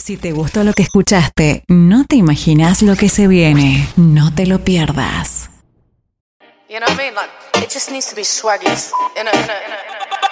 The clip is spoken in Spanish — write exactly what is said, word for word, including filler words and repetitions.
Si te gustó lo que escuchaste, no te imaginas lo que se viene. No te lo pierdas. You know what I mean? Like, it just needs to be swaggy. In a, in a, in a, in a